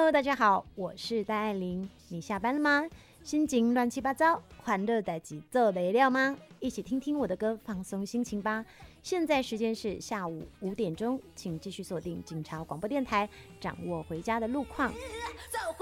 Hello， 大家好，我是戴爱玲。你下班了吗？心情乱七八糟，欢乐代志做不了吗？一起听听我的歌，放松心情吧。现在时间是下午5点钟，请继续锁定警察广播电台，掌握回家的路况。